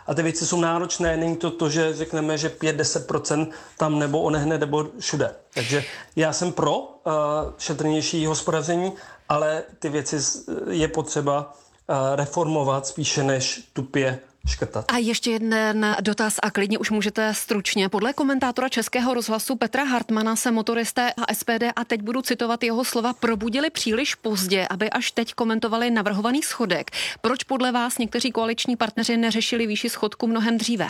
A ty věci jsou náročné, není to, že řekneme, že 5-10% tam nebo onehne, nebo všude. Takže já jsem pro šetrnější hospodaření, ale ty věci je potřeba reformovat spíše než tupě škrtat. A ještě jeden dotaz a klidně už můžete stručně. Podle komentátora Českého rozhlasu Petra Hartmana se motoristé a SPD, a teď budu citovat jeho slova, probudili příliš pozdě, aby až teď komentovali navrhovaný schodek. Proč podle vás někteří koaliční partneři neřešili výši schodku mnohem dříve?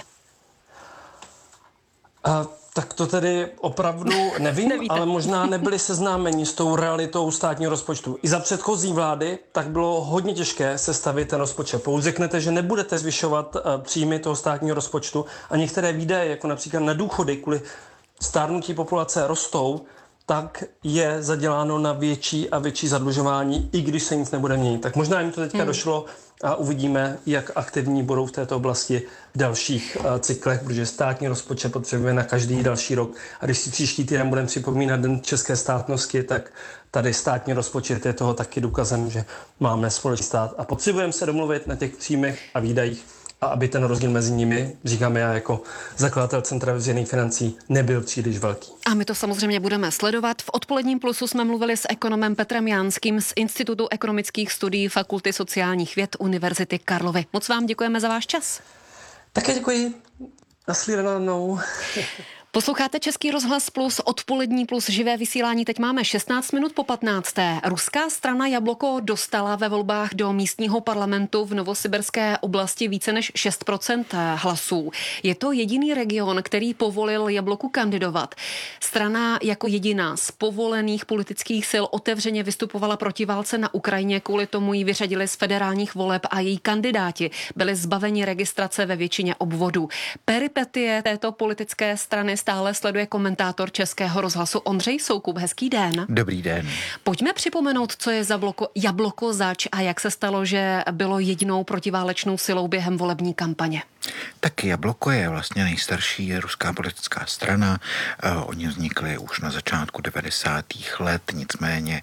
Tak to tedy opravdu nevím, ale možná nebyli seznámeni s tou realitou státního rozpočtu. I za předchozí vlády tak bylo hodně těžké sestavit ten rozpočet. Pokud řeknete, že nebudete zvyšovat příjmy toho státního rozpočtu a některé výdaje, jako například na důchody, kvůli stárnutí populace rostou, tak je zaděláno na větší a větší zadlužování, i když se nic nebude měnit. Tak možná jim to teďka došlo a uvidíme, jak aktivní budou v této oblasti v dalších cyklech, protože státní rozpočet potřebujeme na každý další rok. A když si příští týden budeme připomínat Den české státnosti, tak tady státní rozpočet je toho taky důkazem, že máme společný stát a potřebujeme se domluvit na těch příjmech a výdajích, a aby ten rozdíl mezi nimi, říkám já jako zakladatel Centra veřejných financí, nebyl příliš velký. A my to samozřejmě budeme sledovat. V odpoledním plusu jsme mluvili s ekonomem Petrem Jánským z Institutu ekonomických studií Fakulty sociálních věd Univerzity Karlovy. Moc vám děkujeme za váš čas. Také děkuji. Naslyšenou. Posloucháte Český rozhlas Plus, odpolední plus živé vysílání. Teď máme 16 minut po 15. Ruská strana Jabloko dostala ve volbách do místního parlamentu v Novosibirské oblasti více než 6% hlasů. Je to jediný region, který povolil Jabloku kandidovat. Strana jako jediná z povolených politických sil otevřeně vystupovala proti válce na Ukrajině, kvůli tomu ji vyřadili z federálních voleb a její kandidáti byli zbaveni registrace ve většině obvodů. Peripetie této politické strany stále sleduje komentátor Českého rozhlasu Ondřej Soukup. Hezký den. Dobrý den. Pojďme připomenout, co je Jabloko zač a jak se stalo, že bylo jedinou protiválečnou silou během volební kampaně. Tak Jabloko je vlastně nejstarší ruská politická strana. Oni vznikli už na začátku 90. let, nicméně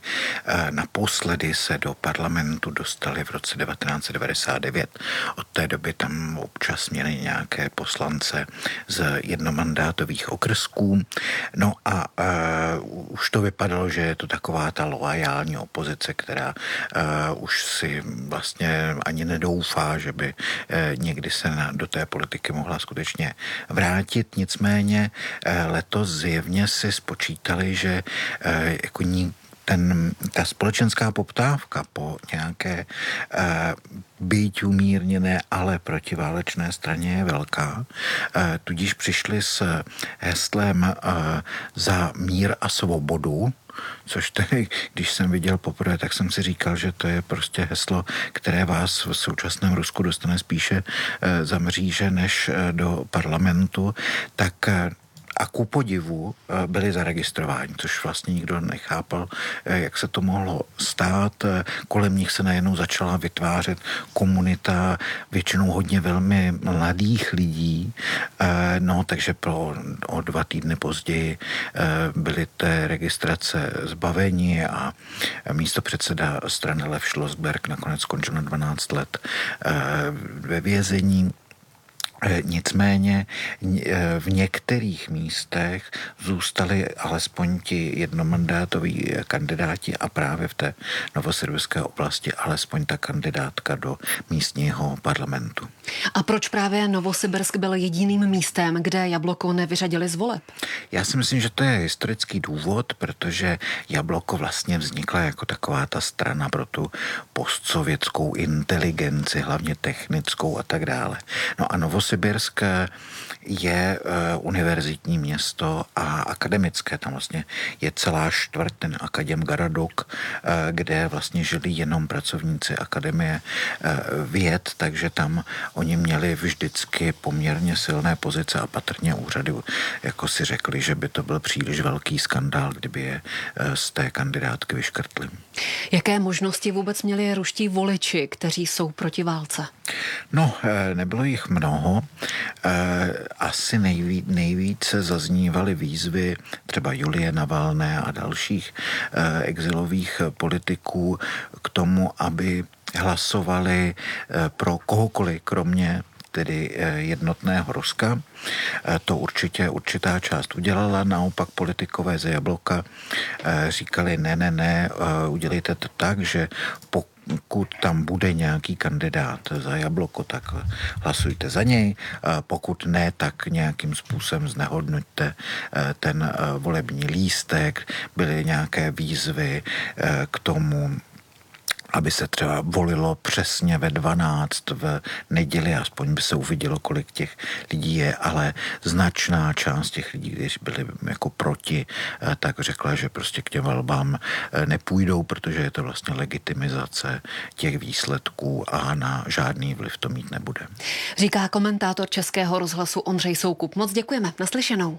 naposledy se do parlamentu dostali v roce 1999. Od té doby tam občas měli nějaké poslance z jednomandátových okrsků. No a už to vypadalo, že je to taková ta loajální opozice, která už si vlastně ani nedoufá, že by někdy se do té politiky mohla skutečně vrátit. Nicméně letos zjevně si spočítali, že jako ta společenská poptávka po nějaké byť umírněné, ale protiválečné straně je velká. Tudíž přišli s heslem za mír a svobodu, což tedy, když jsem viděl poprvé, tak jsem si říkal, že to je prostě heslo, které vás v současném Rusku dostane spíše za mříže než do parlamentu, tak a ku podivu byli zaregistrováni, což vlastně nikdo nechápal, jak se to mohlo stát. Kolem nich se najednou začala vytvářet komunita, většinou hodně velmi mladých lidí, no takže o 2 týdny později byly té registrace zbaveni a místopředseda strany Lev Schlossberg nakonec skončil na 12 let ve vězení. Nicméně v některých místech zůstali alespoň ti jednomandátoví kandidáti a právě v té novosibirské oblasti alespoň ta kandidátka do místního parlamentu. A proč právě Novosibirsk byl jediným místem, kde Jabloko nevyřadili z voleb? Já si myslím, že to je historický důvod, protože Jabloko vlastně vznikla jako taková ta strana pro tu postsovětskou inteligenci, hlavně technickou a tak dále. No a Novosibirsk je univerzitní město a akademické. Tam vlastně je celá čtvrť, ten Akademgaradok, kde vlastně žili jenom pracovníci akademie věd, takže tam oni měli vždycky poměrně silné pozice a patrně úřady jako si řekli, že by to byl příliš velký skandál, kdyby je z té kandidátky vyškrtli. Jaké možnosti vůbec měli ruští voliči, kteří jsou proti válce? No, nebylo jich mnoho. Asi nejvíce zaznívaly výzvy třeba Julie Navalné a dalších exilových politiků k tomu, aby hlasovali pro kohokoliv, kromě tedy jednotného Ruska. To určitá část udělala, naopak politikové ze Jabloka říkali ne, udělejte to tak, že pokud tam bude nějaký kandidát za Jabloko, tak hlasujte za něj. Pokud ne, tak nějakým způsobem znehodnoťte ten volební lístek. Byly nějaké výzvy k tomu, aby se třeba volilo přesně ve 12 v neděli, aspoň by se uvidělo, kolik těch lidí je, ale značná část těch lidí, kteří byli jako proti, tak řekla, že prostě k těm volbám nepůjdou, protože je to vlastně legitimizace těch výsledků a na žádný vliv to mít nebude. Říká komentátor Českého rozhlasu Ondřej Soukup. Moc děkujeme. Naslyšenou.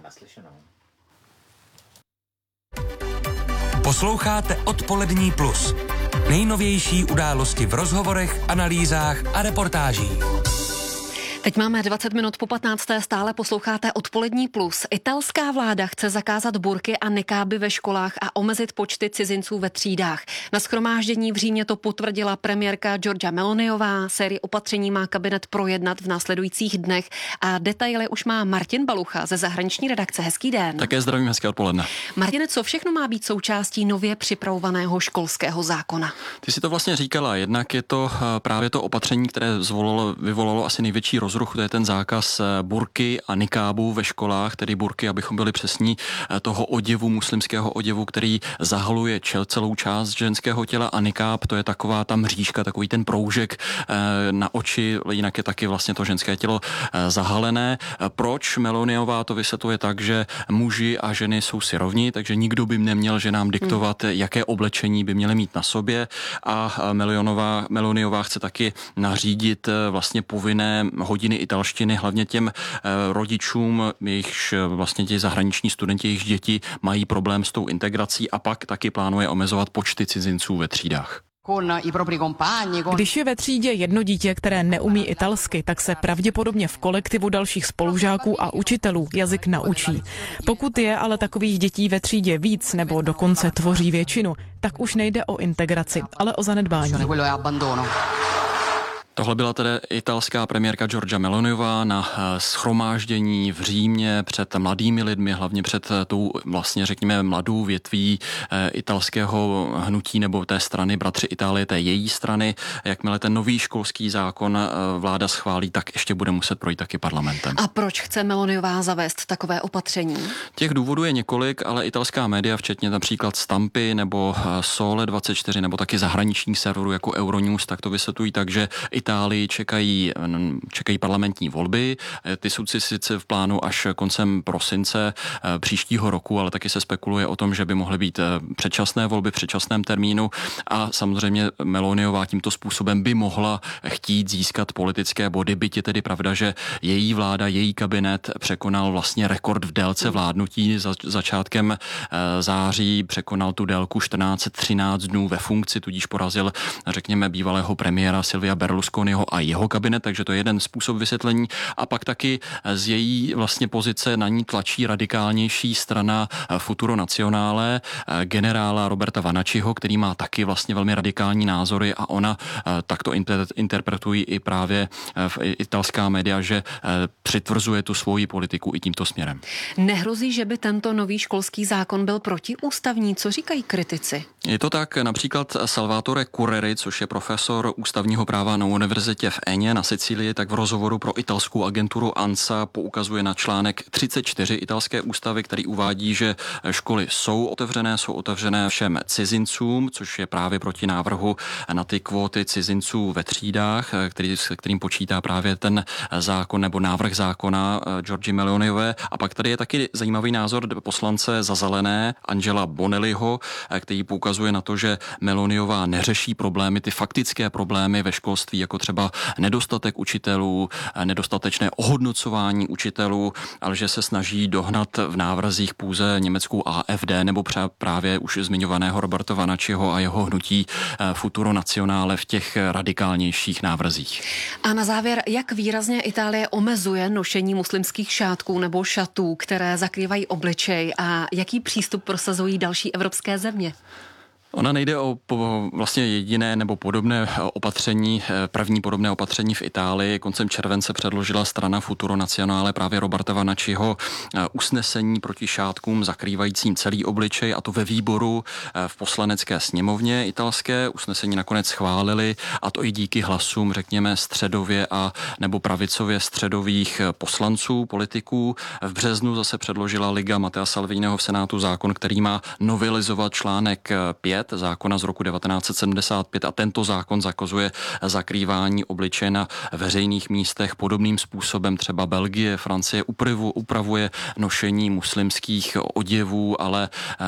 Posloucháte Odpolední plus. Nejnovější události v rozhovorech, analýzách a reportážích. Teď máme 20 minut po 15. Stále posloucháte Odpolední plus. Italská vláda chce zakázat burky a nikáby ve školách a omezit počty cizinců ve třídách. Na shromáždění v Římě to potvrdila premiérka Giorgia Meloniová. Sérii opatření má kabinet projednat v následujících dnech a detaily už má Martin Balucha ze zahraniční redakce. Hezký den. Také zdravím, hezké odpoledne. Martine, co všechno má být součástí nově připravovaného školského zákona? Ty si to vlastně říkala, jednak je to právě to opatření, které vyvolalo asi největší rozruch, to je ten zákaz burky a nikábu ve školách, tedy burky, abychom byli přesní, toho oděvu, muslimského oděvu, který zahaluje celou část ženského těla, a nikáb, to je taková ta mřížka, takový ten proužek na oči, jinak je taky vlastně to ženské tělo zahalené. Proč? Meloniová to vysvětluje tak, že muži a ženy jsou si rovni, takže nikdo by neměl ženám diktovat, jaké oblečení by měly mít na sobě, a Meloniová chce taky nařídit vlastně povinné hodiny italštiny, hlavně těm rodičům, jejichž vlastně ti zahraniční studenti, jejichž děti mají problém s tou integrací, a pak taky plánuje omezovat počty cizinců ve třídách. Když je ve třídě jedno dítě, které neumí italsky, tak se pravděpodobně v kolektivu dalších spolužáků a učitelů jazyk naučí. Pokud je ale takových dětí ve třídě víc nebo dokonce tvoří většinu, tak už nejde o integraci, ale o zanedbání. Tohle byla tedy italská premiérka Giorgia Meloniová na shromáždění v Římě před mladými lidmi, hlavně před tou vlastně řekněme mladou větví italského hnutí nebo té strany Bratři Itálie, té její strany. Jakmile ten nový školský zákon vláda schválí, tak ještě bude muset projít taky parlamentem. A proč chce Meloniová zavést takové opatření? Těch důvodů je několik, ale italská média, včetně například Stampy nebo Sole 24 nebo taky zahraničních serverů jako Euronews, tak to vysvětlují tak, že Itálii čekají parlamentní volby. Ty jsou sice v plánu až koncem prosince příštího roku, ale taky se spekuluje o tom, že by mohly být předčasné volby v předčasném termínu, a samozřejmě Meloniová tímto způsobem by mohla chtít získat politické body, byť je tedy pravda, že její vláda, její kabinet překonal vlastně rekord v délce vládnutí. Začátkem září překonal tu délku 1413 dnů ve funkci, tudíž porazil, řekněme, bývalého premiéra Silvia Berlusconiho a jeho kabinet, takže to je jeden způsob vysvětlení. A pak taky z její vlastně pozice na ní tlačí radikálnější strana Futuro Nazionale, generála Roberta Vanacciho, který má taky vlastně velmi radikální názory, a ona takto interpretují i právě v italská média, že přitvrzuje tu svoji politiku i tímto směrem. Nehrozí, že by tento nový školský zákon byl protiústavní? Co říkají kritici? Je to tak, například Salvatore Curreri, což je profesor ústavního práva na univerzitě v Eně na Sicílii, tak v rozhovoru pro italskou agenturu ANSA poukazuje na článek 34 italské ústavy, který uvádí, že školy jsou otevřené všem cizincům, což je právě proti návrhu na ty kvóty cizinců ve třídách, kterým počítá právě ten zákon nebo návrh zákona Giorgie Meloniové. A pak tady je taky zajímavý názor poslance za Zelené Angela Bonelliho, který poukazuje na to, že Meloniová neřeší problémy, ty faktické problémy ve školství, jako třeba nedostatek učitelů, nedostatečné ohodnocování učitelů, ale že se snaží dohnat v návrzích pouze německou AfD nebo právě už zmiňovaného Roberta Vanacciho a jeho hnutí Futuro Nazionale v těch radikálnějších návrzích. A na závěr, jak výrazně Itálie omezuje nošení muslimských šátků nebo šatů, které zakrývají obličej, a jaký přístup prosazují další evropské země? Ona nejde o vlastně jediné nebo podobné opatření, první podobné opatření v Itálii. Koncem července předložila strana Futuro Nazionale právě Roberta Vanacciho usnesení proti šátkům zakrývajícím celý obličej, a to ve výboru v poslanecké sněmovně italské. Usnesení nakonec schválili, a to i díky hlasům, řekněme, středově a nebo pravicově středových poslanců, politiků. V březnu zase předložila Liga Mattea Salviniho v Senátu zákon, který má novelizovat článek 5 zákona z roku 1975, a tento zákon zakazuje zakrývání obličeje na veřejných místech podobným způsobem. Třeba Belgie, Francie upravuje nošení muslimských oděvů, ale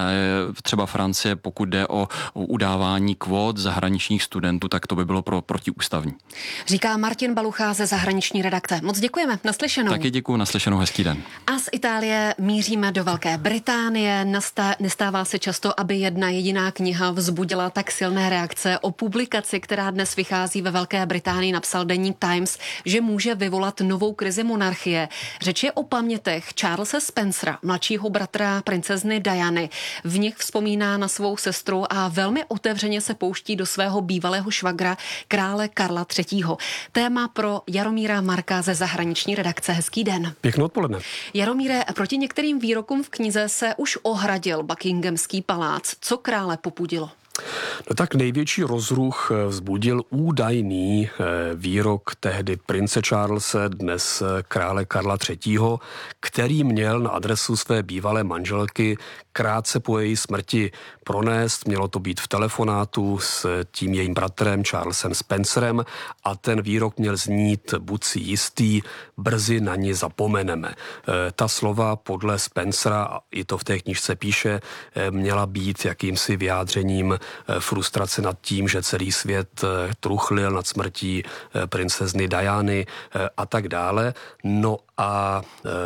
třeba Francie, pokud jde o udávání kvót zahraničních studentů, tak to by bylo protiústavní. Říká Martin Balucha ze zahraniční redakce. Moc děkujeme, naslyšenou. Taky děkuju, naslyšenou, hezký den. A z Itálie míříme do Velké Británie. Nestává se často, aby jedna jediná kniha vzbudila tak silné reakce. O publikaci, která dnes vychází ve Velké Británii, napsal deník Times, že může vyvolat novou krizi monarchie. Řeč je o pamětech Charlese Spencera, mladšího bratra princezny Diany. V nich vzpomíná na svou sestru a velmi otevřeně se pouští do svého bývalého švagra, krále Karla III. Téma pro Jaromíra Marka ze zahraniční redakce. Hezký den. Pěkné odpoledne. Jaromíre, proti některým výrokům v knize se už ohradil Buckinghamský palác. Co krále popudilo? No tak největší rozruch vzbudil údajný výrok tehdy prince Charlese, dnes krále Karla III., který měl na adresu své bývalé manželky krátce po její smrti pronést. Mělo to být v telefonátu s tím jejím bratrem Charlesem Spencerem a ten výrok měl znít: buď si jistý, brzy na ní zapomeneme. Ta slova podle Spencera, i to v té knížce píše, měla být jakýmsi vyjádřením frustrace nad tím, že celý svět truchlil nad smrtí princezny Diany a tak dále. No a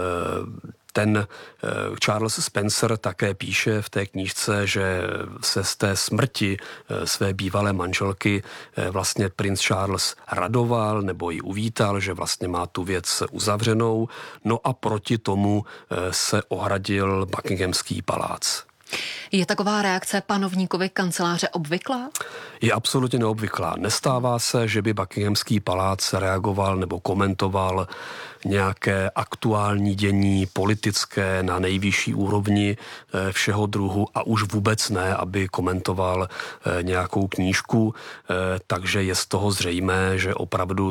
ten Charles Spencer také píše v té knížce, že se z té smrti své bývalé manželky vlastně princ Charles radoval nebo ji uvítal, že vlastně má tu věc uzavřenou. No a proti tomu se ohradil Buckinghamský palác. Je taková reakce panovníkovy kanceláře obvyklá? Je absolutně neobvyklá. Nestává se, že by Buckinghamský palác reagoval nebo komentoval nějaké aktuální dění politické na nejvyšší úrovni všeho druhu a už vůbec ne, aby komentoval nějakou knížku. Takže je z toho zřejmé, že opravdu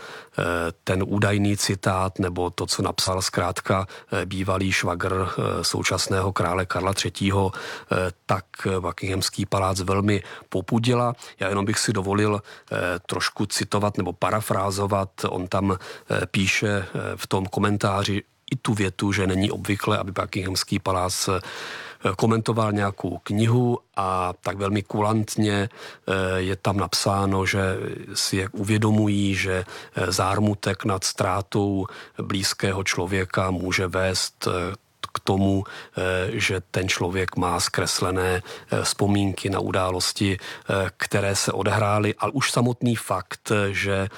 ten údajný citát nebo to, co napsal zkrátka bývalý švagr současného krále Karla III., tak Buckinghamský palác velmi popudila. Já jenom bych si dovolil trošku citovat nebo parafrázovat. On tam píše v tom komentáři i tu větu, že není obvyklé, aby Buckinghamský palác komentoval nějakou knihu, a tak velmi kulantně je tam napsáno, že si uvědomují, že zármutek nad ztrátou blízkého člověka může vést k tomu, že ten člověk má zkreslené vzpomínky na události, které se odehrály, ale už samotný fakt, že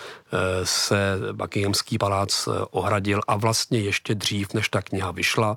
se Buckinghamský palác ohradil a vlastně ještě dřív, než ta kniha vyšla,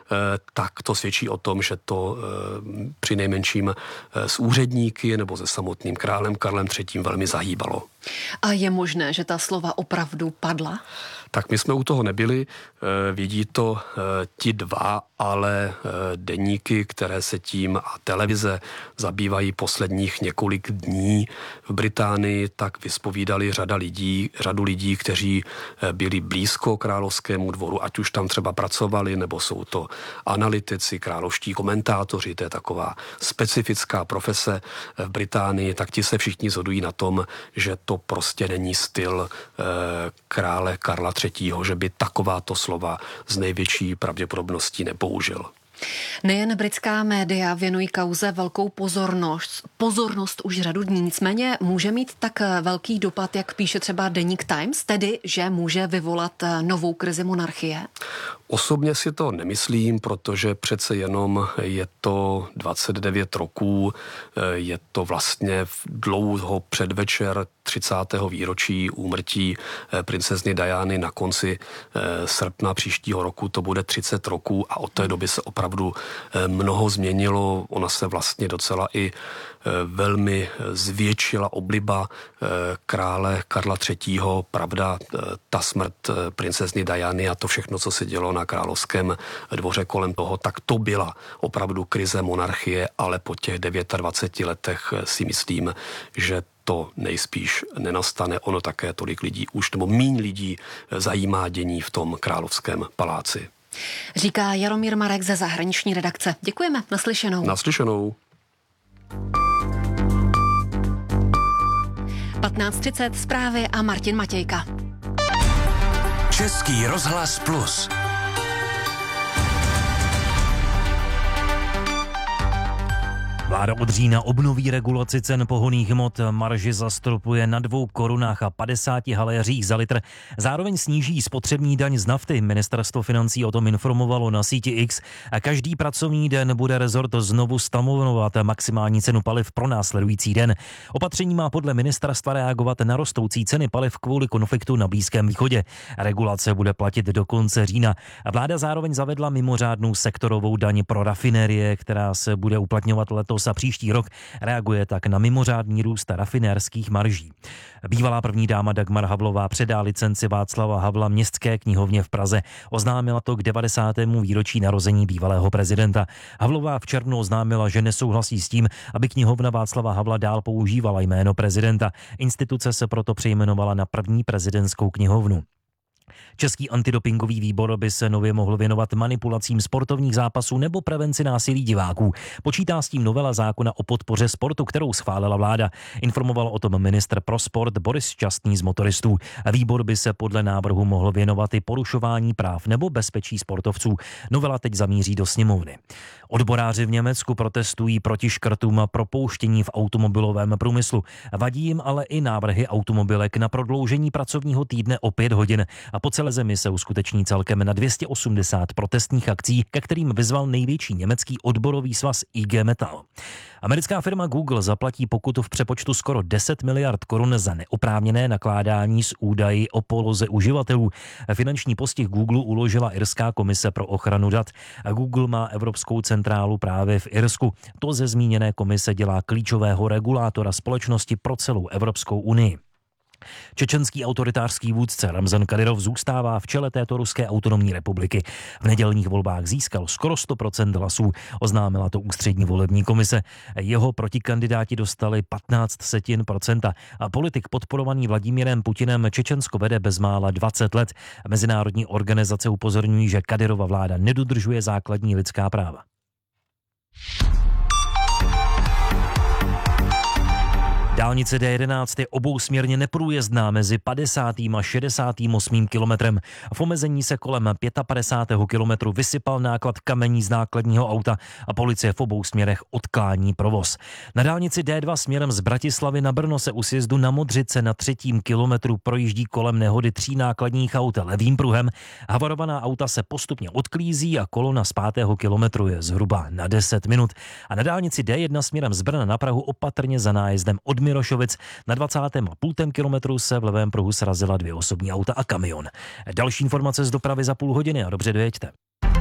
tak to svědčí o tom, že to přinejmenším s úředníky nebo se samotným králem Karlem III. Velmi zahýbalo. A je možné, že ta slova opravdu padla? Tak my jsme u toho nebyli, vidí to ti dva, ale deníky, které se tím a televize zabývají posledních několik dní v Británii, tak vyspovídali řadu lidí, kteří byli blízko královskému dvoru, ať už tam třeba pracovali, nebo jsou to analytici, královští komentátoři, to je taková specifická profese v Británii, tak ti se všichni shodují na tom, že to prostě není styl krále Karla III., že by takováto slova z největší pravděpodobností nepoužil. Nejen britská média věnují kauze velkou pozornost už řadu dní, nicméně může mít tak velký dopad, jak píše třeba deník Times, tedy, že může vyvolat novou krizi monarchie? Osobně si to nemyslím, protože přece jenom je to 29 roků, je to vlastně dlouho předvečer 30. výročí úmrtí princezny Diany na konci srpna příštího roku, to bude 30 roků a od té doby se opravdu mnoho změnilo. Ona se vlastně docela i velmi zvětšila obliba krále Karla III. Pravda, ta smrt princezny Diany a to všechno, co se dělo na královském dvoře kolem toho, tak to byla opravdu krize monarchie, ale po těch 29 letech si myslím, že to nejspíš nenastane. Ono také tolik lidí už, nebo míň lidí zajímá dění v tom královském paláci. Říká Jaromír Marek ze zahraniční redakce. Děkujeme, naslyšenou. Naslyšenou. 15:30 zprávy a Martin Matějka. Český rozhlas Plus. Vláda od října obnoví regulaci cen pohonných hmot, marži zastropuje na 2 korunách a 50 haléřích za litr. Zároveň sníží spotřební daň z nafty. Ministerstvo financí o tom informovalo na síti X a každý pracovní den bude rezort znovu stanovovat maximální cenu paliv pro následující den. Opatření má podle ministerstva reagovat na rostoucí ceny paliv kvůli konfliktu na Blízkém východě. Regulace bude platit do konce října. Vláda zároveň zavedla mimořádnou sektorovou daň pro rafinérie, která se bude uplatňovat letos a příští rok. Reaguje tak na mimořádný růst rafinérských marží. Bývalá první dáma Dagmar Havlová předá licenci Václava Havla Městské knihovně v Praze. Oznámila to k 90. výročí narození bývalého prezidenta. Havlová v červnu oznámila, že nesouhlasí s tím, aby knihovna Václava Havla dál používala jméno prezidenta. Instituce se proto přejmenovala na první prezidentskou knihovnu. Český antidopingový výbor by se nově mohl věnovat manipulacím sportovních zápasů nebo prevenci násilí diváků. Počítá s tím novela zákona o podpoře sportu, kterou schválila vláda. Informoval o tom ministr pro sport Boris Šťastný z Motoristů. Výbor by se podle návrhu mohl věnovat i porušování práv nebo bezpečí sportovců. Novela teď zamíří do sněmovny. Odboráři v Německu protestují proti škrtům a propouštění v automobilovém průmyslu. Vadí jim ale i návrhy automobilek na prodloužení pracovního týdne o 5 hodin. A po celé zemi se uskuteční celkem na 280 protestních akcí, ke kterým vyzval největší německý odborový svaz IG Metall. Americká firma Google zaplatí pokutu v přepočtu skoro 10 miliard korun za neoprávněné nakládání s údaji o poloze uživatelů. Finanční postih Google uložila Irská komise pro ochranu dat. Google má evropskou centrálu právě v Irsku. To ze zmíněné komise dělá klíčového regulátora společnosti pro celou Evropskou unii. Čečenský autoritářský vůdce Ramzan Kadyrov zůstává v čele této ruské autonomní republiky. V nedělních volbách získal skoro 100% hlasů, oznámila to ústřední volební komise. Jeho protikandidáti dostali 15%. A politik podporovaný Vladimírem Putinem Čečensko vede bezmála 20 let. Mezinárodní organizace upozorňují, že Kadyrova vláda nedodržuje základní lidská práva. Dálnice D11 je obousměrně neprůjezdná mezi 50. a 68. kilometrem. V omezení se kolem 55. kilometru vysypal náklad kamení z nákladního auta a policie v obou směrech odklání provoz. Na dálnici D2 směrem z Bratislavy na Brno se u sjezdu na Modřice na 3. kilometru projíždí kolem nehody 3 nákladních aut levým pruhem. Havarovaná auta se postupně odklízí a kolona z 5. kilometru je zhruba na 10 minut. A na dálnici D1 směrem z Brna na Prahu opatrně za nájezdem od Mirošovic na 20,5 kilometru se v levém pruhu srazila 2 osobní auta a kamion. Další informace z dopravy za půl hodiny a dobře dojeďte.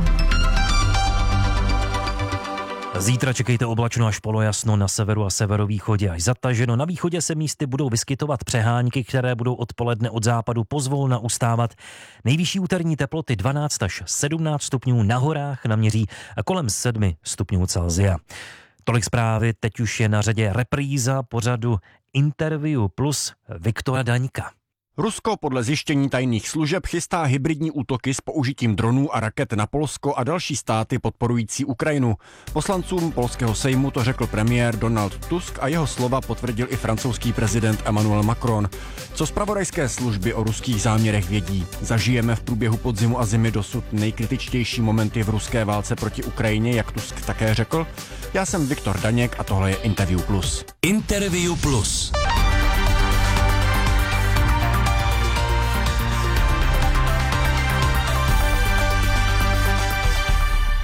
Zítra čekejte oblačno až polojasno na severu a severovýchodě až zataženo. Na východě se místy budou vyskytovat přehánky, které budou odpoledne od západu pozvolna ustávat. Nejvyšší úterní teploty 12 až 17 stupňů, na horách naměří kolem 7 stupňů Celsia. Tolik zprávy, teď už je na řadě repríza pořadu Interview plus Viktora Daňka. Rusko podle zjištění tajných služeb chystá hybridní útoky s použitím dronů a raket na Polsko a další státy podporující Ukrajinu. Poslancům polského sejmu to řekl premiér Donald Tusk a jeho slova potvrdil i francouzský prezident Emmanuel Macron. Co zpravodajské služby o ruských záměrech vědí? Zažijeme v průběhu podzimu a zimy dosud nejkritičtější momenty v ruské válce proti Ukrajině, jak Tusk také řekl? Já jsem Viktor Daněk a tohle je Interview Plus. Interview Plus.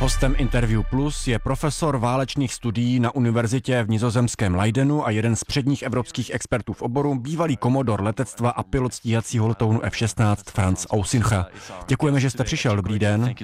Hostem Interview Plus je profesor válečných studií na univerzitě v nizozemském Leidenu a jeden z předních evropských expertů v oboru, bývalý komodor letectva a pilot stíhacího letounu F-16 Franz Ausincha. Děkujeme, že jste přišel. Dobrý den.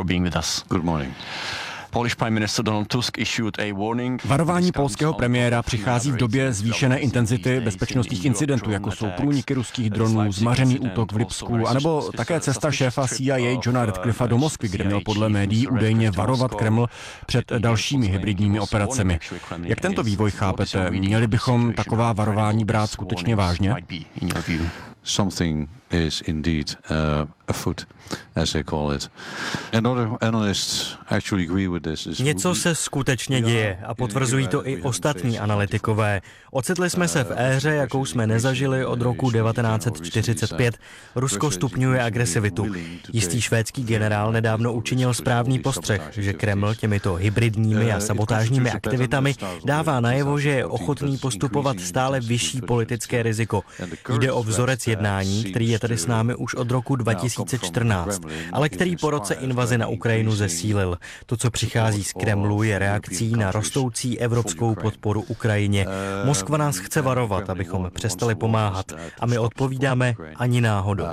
Varování polského premiéra přichází v době zvýšené intenzity bezpečnostních incidentů, jako jsou průniky ruských dronů, zmařený útok v Lipsku, anebo také cesta šéfa CIA Johna Radcliffa do Moskvy, kde měl podle médií údajně varovat Kreml před dalšími hybridními operacemi. Jak tento vývoj chápete? Měli bychom taková varování brát skutečně vážně? Something is indeed afoot, as they call it. And other analysts actually agree with this. Něco se skutečně děje a potvrzují to i ostatní analytikové. Ocitli jsme se v éře, jakou jsme nezažili od roku 1945. Rusko stupňuje agresivitu. Jistý švédský generál nedávno učinil správný postřeh, že Kreml těmito hybridními a sabotážními aktivitami dává najevo, že je ochotný postupovat stále vyšší politické riziko. Jde o vzorec jednání, který je tady s námi už od roku 2014, ale který po roce invaze na Ukrajinu zesílil. To, co přichází z Kremlu, je reakcí na rostoucí evropskou podporu Ukrajině. Moskva nás chce varovat, abychom přestali pomáhat, a my odpovídáme ani náhodou.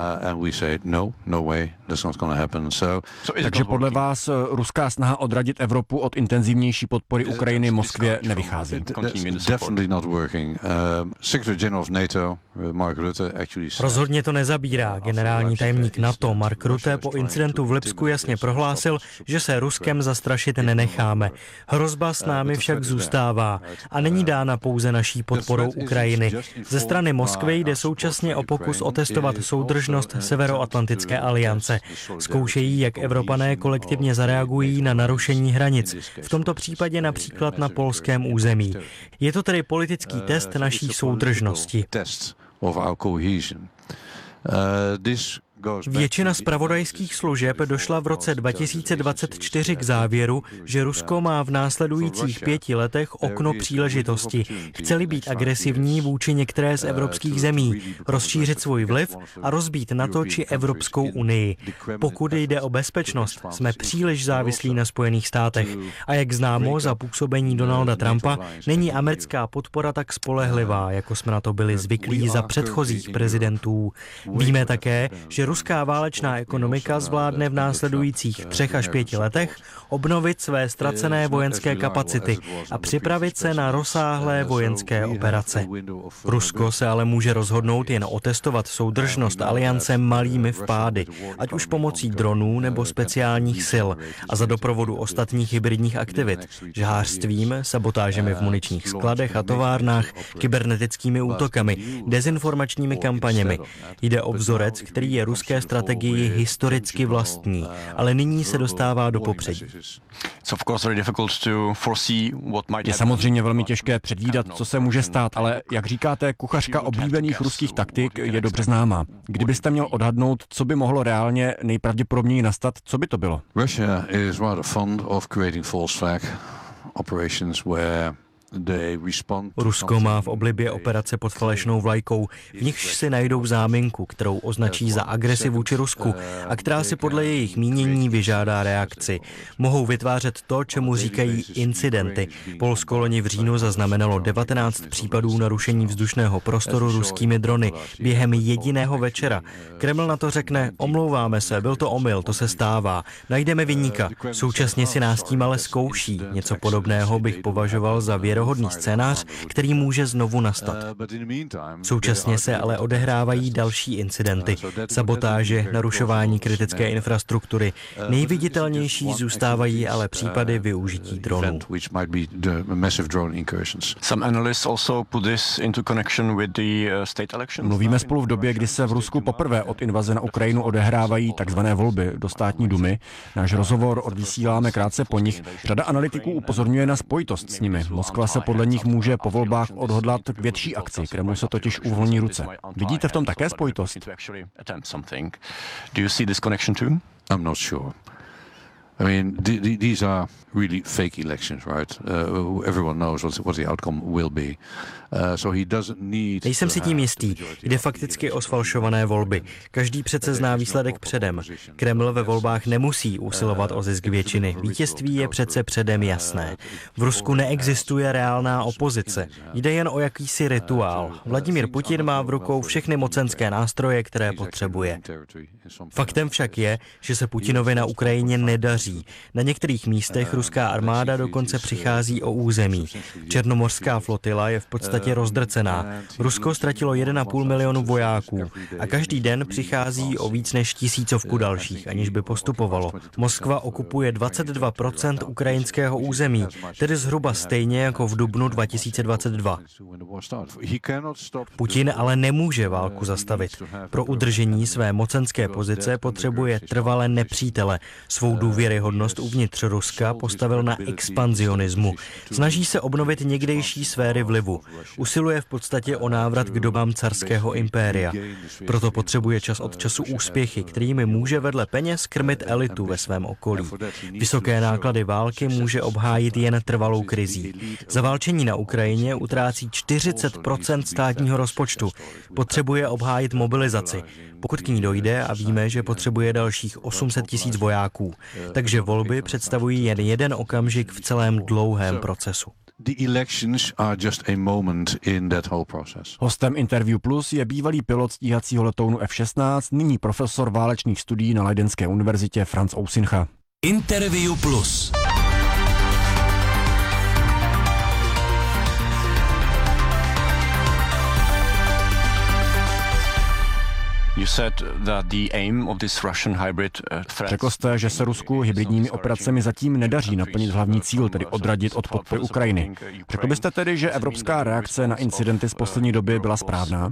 Takže podle vás ruská snaha odradit Evropu od intenzivnější podpory Ukrajiny Moskvě nevychází? Rozhodně to nezabírá. Generální tajemník NATO Mark Rutte po incidentu v Lipsku jasně prohlásil, že se Ruskem zastrašit nenecháme. Hrozba s námi však zůstává a není dána pouze naší podporou Ukrajiny. Ze strany Moskvy jde současně o pokus otestovat soudržnost Severoatlantické aliance. Zkoušejí, jak Evropané kolektivně zareagují na narušení hranic, v tomto případě například na polském území. Je to tedy politický test naší soudržnosti. Většina zpravodajských služeb došla v roce 2024 k závěru, že Rusko má v následujících 5 letech okno příležitosti. Chce-li být agresivní vůči některé z evropských zemí, rozšířit svůj vliv a rozbít NATO či Evropskou unii. Pokud jde o bezpečnost, jsme příliš závislí na Spojených státech. A jak známo, za působení Donalda Trumpa není americká podpora tak spolehlivá, jako jsme na to byli zvyklí za předchozích prezidentů. Víme také, že ruská válečná ekonomika zvládne v následujících 3 až 5 letech obnovit své ztracené vojenské kapacity a připravit se na rozsáhlé vojenské operace. Rusko se ale může rozhodnout jen otestovat soudržnost aliance malými vpády, ať už pomocí dronů nebo speciálních sil a za doprovodu ostatních hybridních aktivit, žhářstvím, sabotážemi v muničních skladech a továrnách, kybernetickými útokami, dezinformačními kampaněmi. Jde o vzorec, který je ruské strategii historicky vlastní, ale nyní se dostává do popředí. Je samozřejmě velmi těžké předvídat, co se může stát, ale jak říkáte, kuchařka oblíbených ruských taktik je dobře známá. Kdybyste měl odhadnout, co by mohlo reálně nejpravděpodobněji nastat, co by to bylo? Russia is rather fond of creating false flag operations where Rusko má v oblibě operace pod falešnou vlajkou, v nichž si najdou záminku, kterou označí za agresi vůči Rusku a která si podle jejich mínění vyžádá reakci. Mohou vytvářet to, čemu říkají incidenty. Polsko loni v říjnu zaznamenalo 19 případů narušení vzdušného prostoru ruskými drony během jediného večera. Kreml na to řekne: omlouváme se, byl to omyl, to se stává. Najdeme viníka. Současně si nás tím ale zkouší. Něco podobného bych považoval za věrohodný scénář, který může znovu nastat. Současně se ale odehrávají další incidenty. Sabotáže, narušování kritické infrastruktury. Nejviditelnější zůstávají ale případy využití dronů. Mluvíme spolu v době, kdy se v Rusku poprvé od invaze na Ukrajinu odehrávají takzvané volby do státní dumy. Náš rozhovor odvysíláme krátce po nich. Řada analytiků upozorňuje na spojitost s nimi. Moskva se podle nich může po volbách odhodlat k větší akci. Kremlu se totiž uvolní ruce. Vidíte v tom také spojitost? I'm not sure. I mean, these are really fake elections, right? Everyone knows what the outcome will be. So he doesn't need. Nejsem si tím jistý. Jde fakticky o sfalšované volby. Každý přece zná výsledek předem. Kreml ve volbách nemusí usilovat o zisk většiny. Vítězství je přece předem jasné. V Rusku neexistuje reálná opozice. Jde jen o jakýsi rituál. Vladimír Putin má v rukou všechny mocenské nástroje, které potřebuje. Faktem však je, že se Putinovi na Ukrajině nedaří. Na některých místech ruská armáda dokonce přichází o území. Černomořská flotila je v podstatě rozdrcená. Rusko ztratilo 1,5 milionu vojáků a každý den přichází o víc než 1000 dalších, aniž by postupovalo. Moskva okupuje 22% ukrajinského území, tedy zhruba stejně jako v dubnu 2022. Putin ale nemůže válku zastavit. Pro udržení své mocenské pozice potřebuje trvale nepřítele. Svou důvěryhodnost uvnitř Ruska postavil na expanzionismu. Snaží se obnovit někdejší sféry vlivu. Usiluje v podstatě o návrat k dobám carského impéria. Proto potřebuje čas od času úspěchy, kterými může vedle peněz krmit elitu ve svém okolí. Vysoké náklady války může obhájit jen trvalou krizí. Za válčení na Ukrajině utrácí 40% státního rozpočtu. Potřebuje obhájit mobilizaci. Pokud k ní dojde, a víme, že potřebuje dalších 800 000 vojáků. Takže volby představují jen jeden okamžik v celém dlouhém procesu. Hostem Interview Plus je bývalý pilot stíhacího letounu F-16, nyní profesor válečných studií na Leidenské univerzitě Franz Ousincha. Interview Plus. Řekl jste, že se Rusku hybridními operacemi zatím nedaří naplnit hlavní cíl, tedy odradit od podpory Ukrajiny. Řekl byste tedy, že evropská reakce na incidenty z poslední doby byla správná?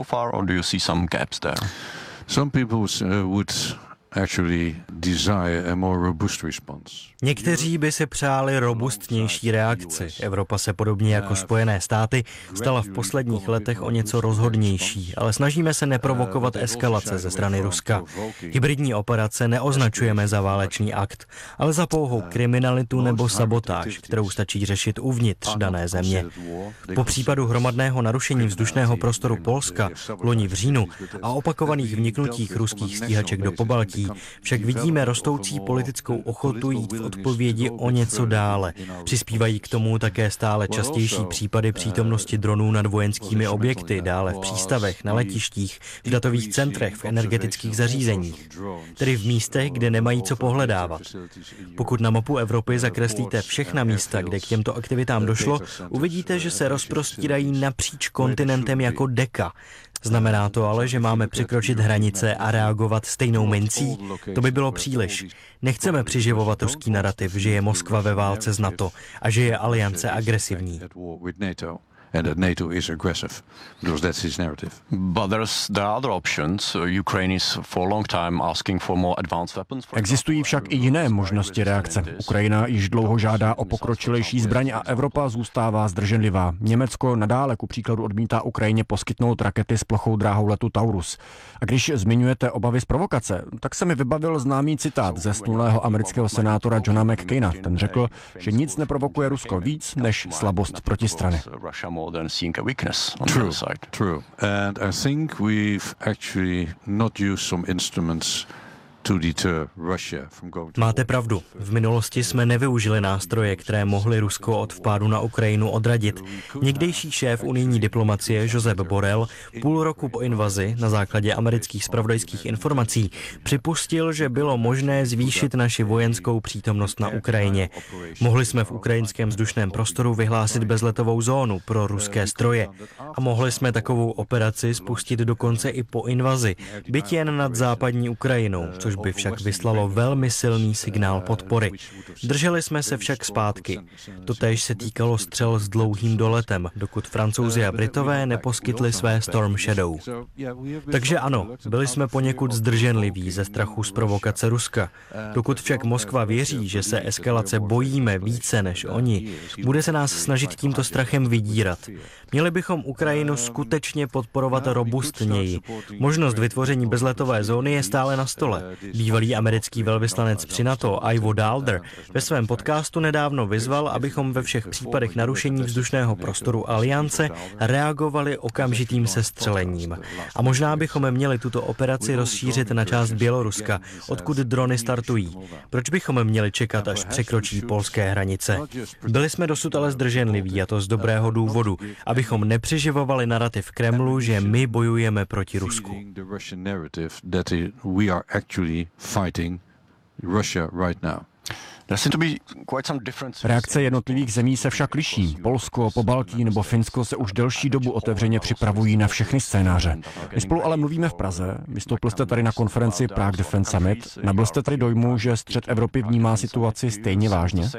Some people would actually desire a more robust response. Někteří by si přáli robustnější reakci. Evropa se podobně jako Spojené státy stala v posledních letech o něco rozhodnější, ale snažíme se neprovokovat eskalace ze strany Ruska. Hybridní operace neoznačujeme za válečný akt, ale za pouhou kriminalitu nebo sabotáž, kterou stačí řešit uvnitř dané země. Po případu hromadného narušení vzdušného prostoru Polska loni v říjnu a opakovaných vniknutích ruských stíhaček do Pobaltí však vidíme rostoucí politickou ochotu jít v odpovědi o něco dále. Přispívají k tomu také stále častější případy přítomnosti dronů nad vojenskými objekty, dále v přístavech, na letištích, v datových centrech, v energetických zařízeních, tedy v místech, kde nemají co pohledávat. Pokud na mapu Evropy zakreslíte všechna místa, kde k těmto aktivitám došlo, uvidíte, že se rozprostírají napříč kontinentem jako deka. Znamená to ale, že máme překročit hranice a reagovat stejnou mincí? To by bylo příliš. Nechceme přiživovat ruský narrativ, že je Moskva ve válce s NATO a že je aliance agresivní. And that NATO is aggressive, because that's his narrative. But there are other options. Ukraine is for a long time asking for more advanced weapons. Existují však i jiné možnosti reakce. Ukrajina již dlouho žádá o pokročilejší zbraň a Evropa zůstává zdrženlivá. Německo nadále ku příkladu odmítá Ukrajině poskytnout rakety s plochou dráhou letu Taurus. A když zmiňujete obavy z provokace, tak se mi vybavil známý citát zesnulého amerického senátora Johna McCaina. Ten řekl, že nic neprovokuje Rusko víc než slabost protistrany. More than seeing a weakness on the other side. True. And I think we've actually not used some instruments Máte pravdu. V minulosti jsme nevyužili nástroje, které mohly Rusko od vpádu na Ukrajinu odradit. Někdejší šéf unijní diplomacie Josep Borrell půl roku po invazi na základě amerických zpravodajských informací připustil, že bylo možné zvýšit naši vojenskou přítomnost na Ukrajině. Mohli jsme v ukrajinském vzdušném prostoru vyhlásit bezletovou zónu pro ruské stroje a mohli jsme takovou operaci spustit dokonce i po invazi, byť jen nad západní Ukrajinou, což by však vyslalo velmi silný signál podpory. Drželi jsme se však zpátky. Totéž se týkalo střel s dlouhým doletem, dokud Francouzi a Britové neposkytli své Storm Shadow. Takže ano, byli jsme poněkud zdrženliví ze strachu z provokace Ruska. Dokud však Moskva věří, že se eskalace bojíme více než oni, bude se nás snažit tímto strachem vydírat. Měli bychom Ukrajinu skutečně podporovat robustněji. Možnost vytvoření bezletové zóny je stále na stole. Bývalý americký velvyslanec při NATO Ivo Daalder ve svém podcastu nedávno vyzval, abychom ve všech případech narušení vzdušného prostoru aliance reagovali okamžitým sestřelením. A možná bychom měli tuto operaci rozšířit na část Běloruska, odkud drony startují. Proč bychom měli čekat, až překročí polské hranice? Byli jsme dosud ale zdrženliví, a to z dobrého důvodu, abychom nepřeživovali narrativ Kremlu, že my bojujeme proti Rusku. Reakce jednotlivých zemí se však liší. Polsko, Pobaltí nebo Finsko se už delší dobu otevřeně připravují na všechny scénáře. My spolu ale mluvíme v Praze. Vystoupil jste tady na konferenci Prague Defense Summit. Nabyl jste tady dojmu, že střed Evropy vnímá situaci stejně vážně?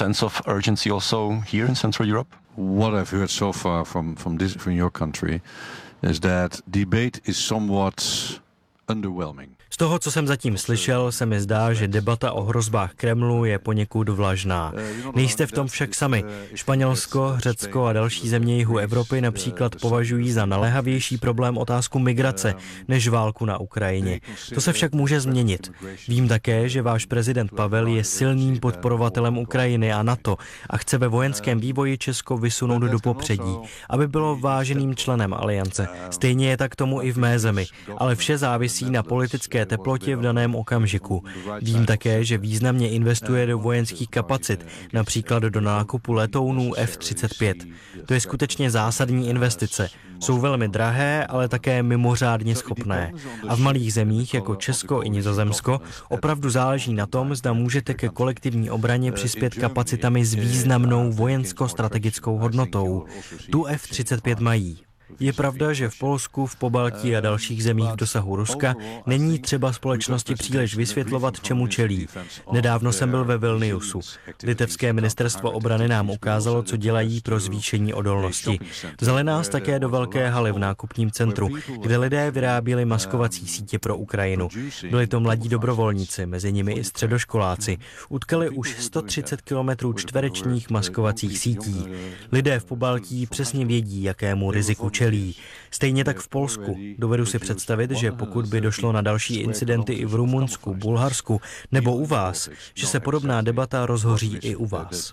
What I've heard so far from your country is that debate is somewhat underwhelming. Z toho, co jsem zatím slyšel, se mi zdá, že debata o hrozbách Kremlu je poněkud vlažná. Nejste v tom však sami. Španělsko, Řecko a další země jihu Evropy například považují za naléhavější problém otázku migrace než válku na Ukrajině. To se však může změnit. Vím také, že váš prezident Pavel je silným podporovatelem Ukrajiny a NATO a chce ve vojenském vývoji Česko vysunout do popředí, aby bylo váženým členem aliance. Stejně je tak tomu i v mé zemi, ale vše závisí na politické teplotě v daném okamžiku. Vím také, že významně investuje do vojenských kapacit, například do nákupu letounů F-35. To je skutečně zásadní investice. Jsou velmi drahé, ale také mimořádně schopné. A v malých zemích, jako Česko i Nizozemsko, opravdu záleží na tom, zda můžete ke kolektivní obraně přispět kapacitami s významnou vojensko-strategickou hodnotou. Tu F-35 mají. Je pravda, že v Polsku, v Pobaltí a dalších zemích v dosahu Ruska není třeba společnosti příliš vysvětlovat, čemu čelí. Nedávno jsem byl ve Vilniusu. Litevské ministerstvo obrany nám ukázalo, co dělají pro zvýšení odolnosti. Vzali nás také do velké haly v nákupním centru, kde lidé vyráběli maskovací sítě pro Ukrajinu. Byli to mladí dobrovolníci, mezi nimi i středoškoláci. Utkali už 130 km čtverečních maskovacích sítí. Lidé v Pobaltí přesně vědí, jakému riziku čelí. Stejně tak v Polsku. Dovedu si představit, že pokud by došlo na další incidenty i v Rumunsku, Bulharsku nebo u vás, že se podobná debata rozhoří i u vás.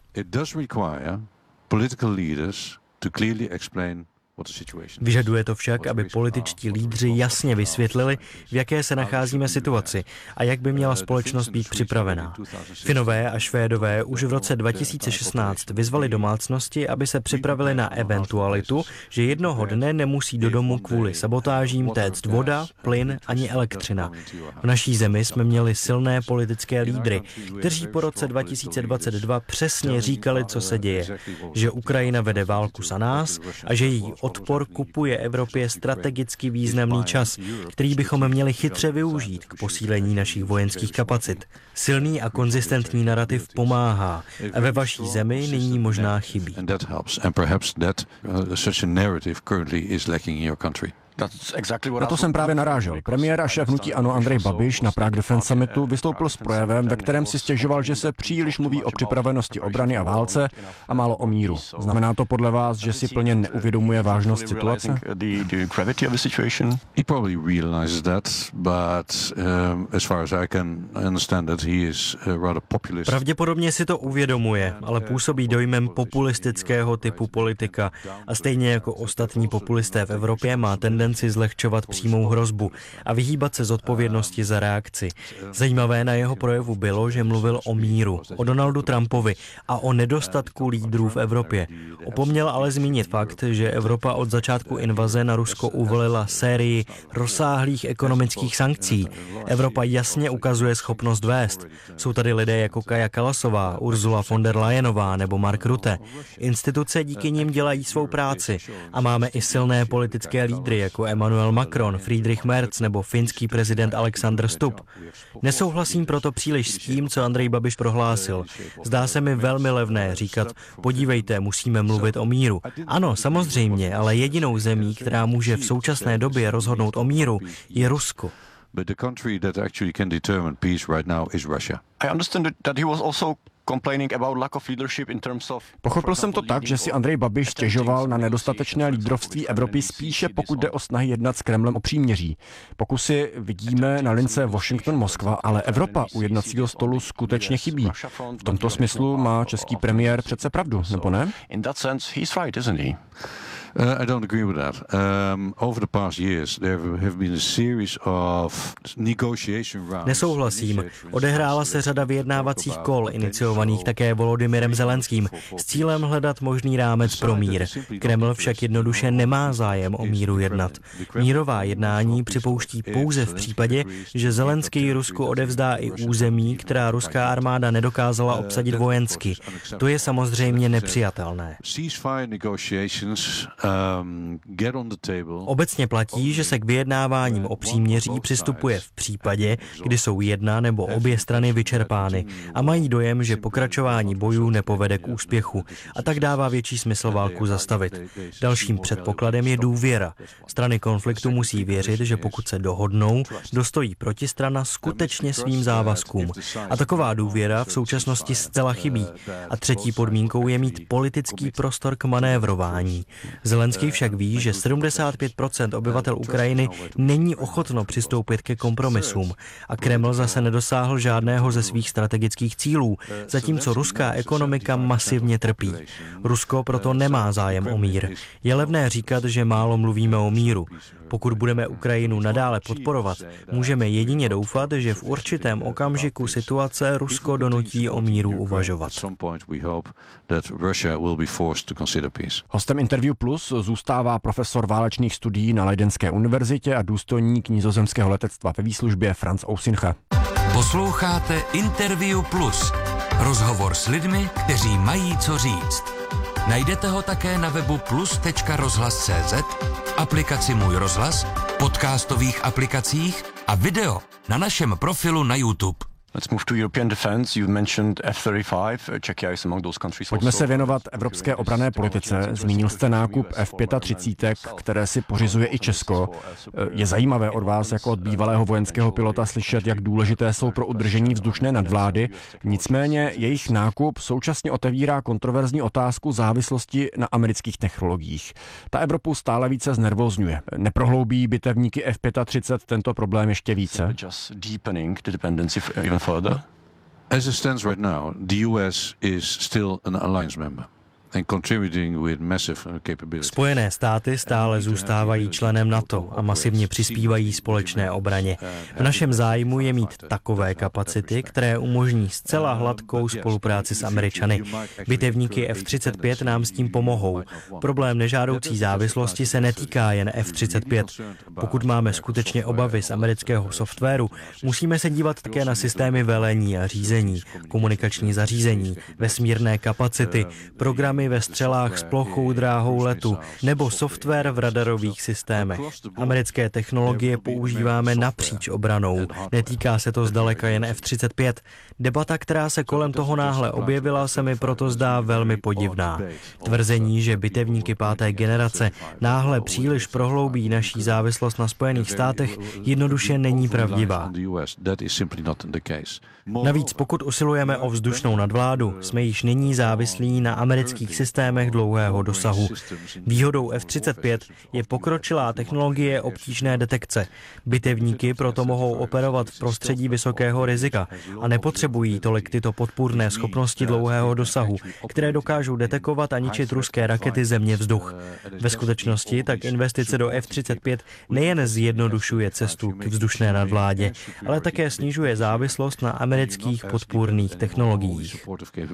Vyžaduje to však, aby političtí lídři jasně vysvětlili, v jaké se nacházíme situaci a jak by měla společnost být připravená. Finové a Švédové už v roce 2016 vyzvali domácnosti, aby se připravili na eventualitu, že jednoho dne nemusí do domu kvůli sabotážím téct voda, plyn ani elektřina. V naší zemi jsme měli silné politické lídry, kteří po roce 2022 přesně říkali, co se děje, že Ukrajina vede válku za nás a že její odpor kupuje Evropě strategicky významný čas, který bychom měli chytře využít k posílení našich vojenských kapacit. Silný a konzistentní narrativ pomáhá a ve vaší zemi nyní možná chybí. Na to jsem právě narážel. Premiér a šéf hnutí ANO Andrej Babiš na Prague Defense Summitu vystoupil s projevem, ve kterém si stěžoval, že se příliš mluví o připravenosti obrany a válce a málo o míru. Znamená to podle vás, že si plně neuvědomuje vážnost situace? Pravděpodobně si to uvědomuje, ale působí dojmem populistického typu politika a stejně jako ostatní populisté v Evropě má tendenci zlehčovat přímou hrozbu a vyhýbat se zodpovědnosti za reakci. Zajímavé na jeho projevu bylo, že mluvil o míru, o Donaldu Trumpovi a o nedostatku lídrů v Evropě. Opomněl ale zmínit fakt, že Evropa od začátku invaze na Rusko uvolila sérii rozsáhlých ekonomických sankcí. Evropa jasně ukazuje schopnost vést. Jsou tady lidé jako Kaja Kallasová, Ursula von der Leyenová nebo Mark Rutte. Instituce díky nim dělají svou práci a máme i silné politické lídry jako Emmanuel Macron, Friedrich Merz nebo finský prezident Alexander Stubb. Nesouhlasím proto příliš s tím, co Andrej Babiš prohlásil. Zdá se mi velmi levné říkat, podívejte, musíme mluvit o míru. Ano, samozřejmě, ale jedinou zemí, která může v současné době rozhodnout o míru, je Rusko. But the country that actually can determine peace right now is Russia. I understand that he was also Pochopil jsem to tak, že si Andrej Babiš stěžoval na nedostatečné lídrovství Evropy spíše pokud jde o snahy jednat s Kremlem o příměří. Pokusy vidíme na lince Washington-Moskva, ale Evropa u jednacího stolu skutečně chybí. V tomto smyslu má český premiér přece pravdu, nebo ne? I don't agree with that. Over the past years, there have been a series of negotiation rounds. Nesouhlasím. Odehrála se řada vyjednávacích kol, iniciovaných také Volodymyrem Zelenským, s cílem hledat možný rámec pro mír. Kreml však jednoduše nemá zájem o míru jednat. Mírová jednání připouští pouze v případě, že Zelenský Rusku odevzdá i území, která ruská armáda nedokázala obsadit vojensky. To je samozřejmě nepřijatelné. Obecně platí, že se k vyjednáváním o příměří přistupuje v případě, kdy jsou jedna nebo obě strany vyčerpány a mají dojem, že pokračování bojů nepovede k úspěchu, a tak dává větší smysl válku zastavit. Dalším předpokladem je důvěra. Strany konfliktu musí věřit, že pokud se dohodnou, dostojí protistrana skutečně svým závazkům. A taková důvěra v současnosti zcela chybí. A třetí podmínkou je mít politický prostor k manévrování. Zelenský však ví, že 75% obyvatel Ukrajiny není ochotno přistoupit ke kompromisům a Kreml zase nedosáhl žádného ze svých strategických cílů, zatímco ruská ekonomika masivně trpí. Rusko proto nemá zájem o mír. Je levné říkat, že málo mluvíme o míru. Pokud budeme Ukrajinu nadále podporovat, můžeme jedině doufat, že v určitém okamžiku situace Rusko donutí o míru uvažovat. Hostem Interview Plus zůstává profesor válečných studií na Leidenské univerzitě a důstojník nizozemského letectva ve výslužbě Franz Ousincha. Posloucháte Interview Plus. Rozhovor s lidmi, kteří mají co říct. Najdete ho také na webu plus.rozhlas.cz, aplikaci Můj rozhlas, podcastových aplikacích a video na našem profilu na YouTube. Pojďme se věnovat evropské obranné politice. Zmínil jste nákup F-35, které si pořizuje i Česko. Je zajímavé od vás jako od bývalého vojenského pilota slyšet, jak důležité jsou pro udržení vzdušné nadvlády. Nicméně jejich nákup současně otevírá kontroverzní otázku závislosti na amerických technologiích. Ta Evropu stále více znervózňuje. Neprohloubí bitevníky F-35 tento problém ještě více? As it stands right now, the US is still an alliance member. Spojené státy stále zůstávají členem NATO a masivně přispívají společné obraně. V našem zájmu je mít takové kapacity, které umožní zcela hladkou spolupráci s Američany. Bitevníky F-35 nám s tím pomohou. Problém nežádoucí závislosti se netýká jen F-35. Pokud máme skutečně obavy z amerického softwaru, musíme se dívat také na systémy velení a řízení, komunikační zařízení, vesmírné kapacity, programy ve střelách s plochou dráhou letu nebo software v radarových systémech. Americké technologie používáme napříč obranou. Netýká se to zdaleka jen F-35. Debata, která se kolem toho náhle objevila, se mi proto zdá velmi podivná. Tvrzení, že bitevníky 5. generace náhle příliš prohloubí naší závislost na Spojených státech, jednoduše není pravdivá. Navíc pokud usilujeme o vzdušnou nadvládu, jsme již nyní závislí na amerických systémech dlouhého dosahu. Výhodou F-35 je pokročilá technologie obtížné detekce. Bitevníky proto mohou operovat v prostředí vysokého rizika a nepotřebují tolik tyto podpůrné schopnosti dlouhého dosahu, které dokážou detekovat a ničit ruské rakety země-vzduch. Ve skutečnosti tak investice do F-35 nejen zjednodušuje cestu k vzdušné nadvládě, ale také snižuje závislost na amerických podpůrných technologiích.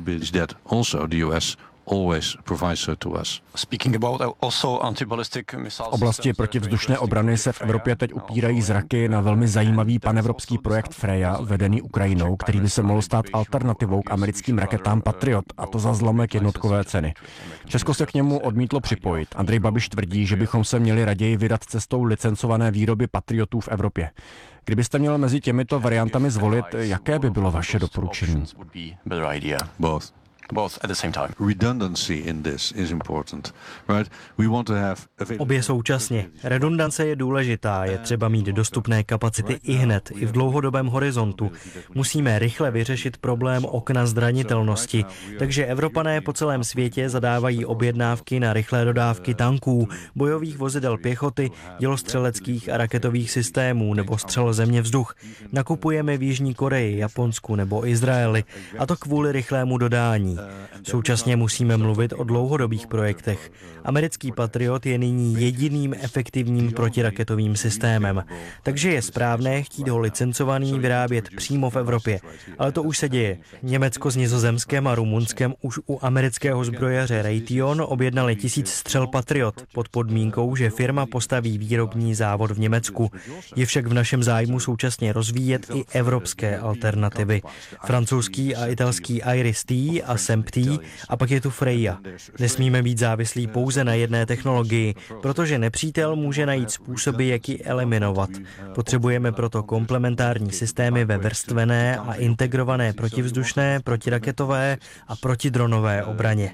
V oblasti protivzdušné obrany se v Evropě teď upírají zraky na velmi zajímavý panevropský projekt Freja, vedený Ukrajinou, který by se mohl stát alternativou k americkým raketám Patriot, a to za zlomek jednotkové ceny. Česko se k němu odmítlo připojit. Andrej Babiš tvrdí, že bychom se měli raději vydat cestou licencované výroby Patriotů v Evropě. Kdybyste měl mezi těmito variantami zvolit, jaké by bylo vaše doporučení? Redundancy in this is important, right? We want to have Obě současně. Redundance je důležitá, je třeba mít dostupné kapacity ihned, i v dlouhodobém horizontu. Musíme rychle vyřešit problém okna zranitelnosti, takže Evropané po celém světě zadávají objednávky na rychlé dodávky tanků, bojových vozidel pěchoty, dělostřeleckých a raketových systémů nebo střelozemě vzduch. Nakupujeme v Jižní Koreji, Japonsku nebo Izraeli, a to kvůli rychlému dodání. Současně musíme mluvit o dlouhodobých projektech. Americký Patriot je nyní jediným efektivním protiraketovým systémem, takže je správné chtít ho licencovaný vyrábět přímo v Evropě. Ale to už se děje. Německo s Nizozemskem a Rumunskem už u amerického zbrojaře Raytheon objednali 1000 střel Patriot pod podmínkou, že firma postaví výrobní závod v Německu. Je však v našem zájmu současně rozvíjet i evropské alternativy. Francouzský a italský Iris-T a Semp-T a pak je tu Freya. Nesmíme být závislí pouze na jedné technologii, protože nepřítel může najít způsoby, jak ji eliminovat. Potřebujeme proto komplementární systémy ve vrstvené a integrované protivzdušné, protiraketové a protidronové obraně.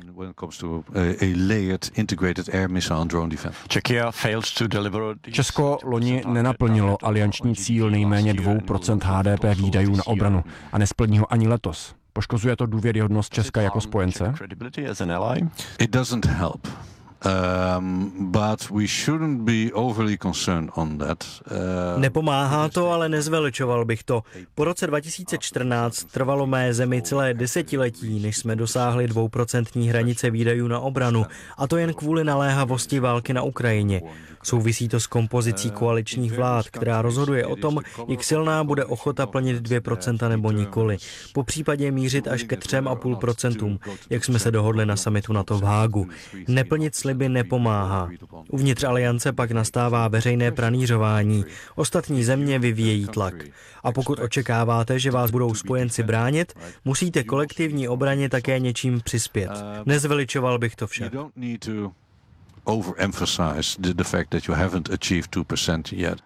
Česko loni nenaplnilo alianční cíl nejméně 2% HDP výdajů na obranu a nesplní ho ani letos. Poškozuje to důvěryhodnost Česka jako spojence? It doesn't help. But we shouldn't be overly concerned on that. Nepomáhá to, ale nezveličoval bych to. Po roce 2014 trvalo mé zemi celé desetiletí, než jsme dosáhli 2% hranice výdajů na obranu, a to jen kvůli naléhavosti války na Ukrajině. Souvisí to s kompozicí koaličních vlád, která rozhoduje o tom, jak silná bude ochota plnit 2% nebo nikoli. Po případě mířit až ke 3,5%, jak jsme se dohodli na summitu NATO v Hágu. Neplnit sliby nepomáhá. Uvnitř aliance pak nastává veřejné pranířování. Ostatní země vyvíjejí tlak. A pokud očekáváte, že vás budou spojenci bránit, musíte kolektivní obraně také něčím přispět. Nezveličoval bych to však. Overemphasize the fact that you haven't achieved 2% yet.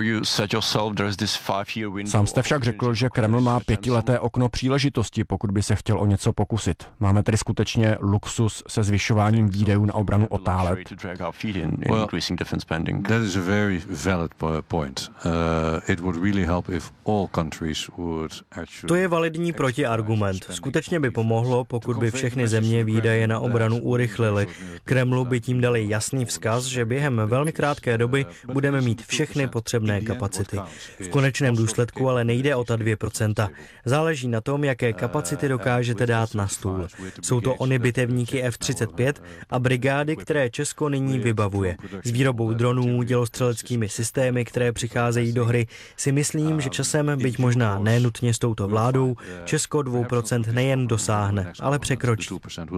Sám jste však řekl, že Kreml má 5leté okno příležitosti, pokud by se chtěl o něco pokusit. Máme tedy skutečně luxus se zvyšováním výdajů na obranu otálet? Well, that is a very valid point. It would really help if all countries would actually... To je validní protiargument. Skutečně by pomohlo, pokud by všechny země výdaje na obranu urychlily. Kremlu by tím dali jasný vzkaz, že během velmi krátké doby budeme mít všechny potřebné kapacity. V konečném důsledku ale nejde o ta 2%. Záleží na tom, jaké kapacity dokážete dát na stůl. Jsou to ony bitevníky F-35 a brigády, které Česko nyní vybavuje. S výrobou dronů, dělostřeleckými systémy, které přicházejí do hry, si myslím, že časem, byť možná nenutně s touto vládou, Česko 2% nejen dosáhne, ale překročí.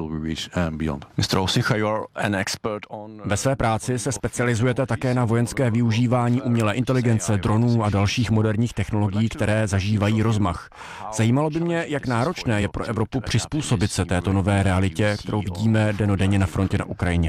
Ve své práci se specializujete také na vojenské využívání umělé inteligence, dronů a dalších moderních technologií, které zažívají rozmach. Zajímalo by mě, jak náročné je pro Evropu přizpůsobit se této nové realitě, kterou vidíme dennodenně na frontě na Ukrajině.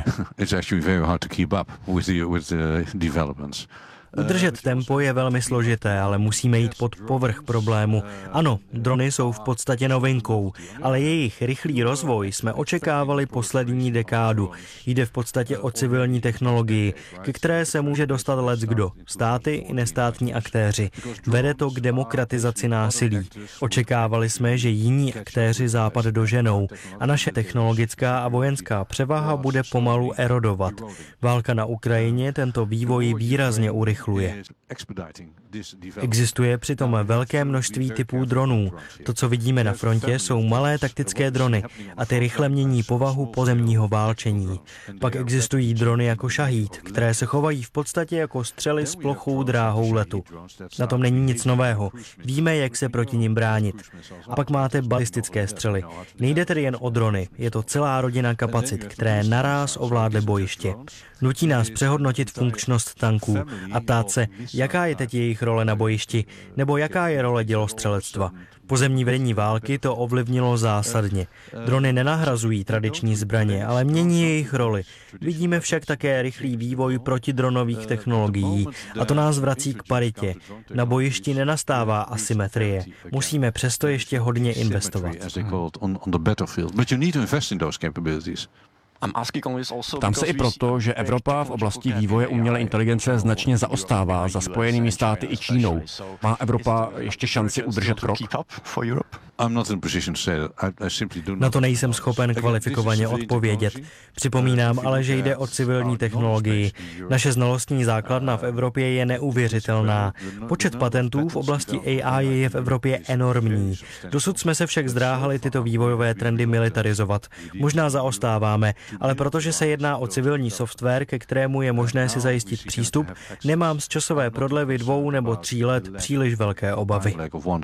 Udržet tempo je velmi složité, ale musíme jít pod povrch problému. Ano, drony jsou v podstatě novinkou, ale jejich rychlý rozvoj jsme očekávali poslední dekádu. Jde v podstatě o civilní technologii, ke které se může dostat leckdo, státy i nestátní aktéři. Vede to k demokratizaci násilí. Očekávali jsme, že jiní aktéři západ doženou a naše technologická a vojenská převaha bude pomalu erodovat. Válka na Ukrajině tento vývoj výrazně urychluje. Existuje přitom velké množství typů dronů. To, co vidíme na frontě, jsou malé taktické drony a ty rychle mění povahu pozemního válčení. Pak existují drony jako Šahíd, které se chovají v podstatě jako střely s plochou dráhou letu. Na tom není nic nového. Víme, jak se proti nim bránit. A pak máte balistické střely. Nejde tedy jen o drony, je to celá rodina kapacit, které naráz ovládly bojiště. Nutí nás přehodnotit funkčnost tanků a ptát se, Jaká je teď jejich role na bojišti? Nebo jaká je role dělostřelectva? Pozemní vedení války to ovlivnilo zásadně. Drony nenahrazují tradiční zbraně, ale mění jejich roli. Vidíme však také rychlý vývoj protidronových technologií a to nás vrací k paritě. Na bojišti nenastává asymetrie. Musíme přesto ještě hodně investovat. Tam se i proto, že Evropa v oblasti vývoje umělé inteligence značně zaostává za Spojenými státy i Čínou. Má Evropa ještě šanci udržet krok? Na to nejsem schopen kvalifikovaně odpovědět. Připomínám ale, že jde o civilní technologii. Naše znalostní základna v Evropě je neuvěřitelná. Počet patentů v oblasti AI je v Evropě enormní. Dosud jsme se však zdráhali tyto vývojové trendy militarizovat. Možná zaostáváme, ale protože se jedná o civilní software, ke kterému je možné si zajistit přístup, nemám z časové prodlevy 2 nebo 3 let příliš velké obavy.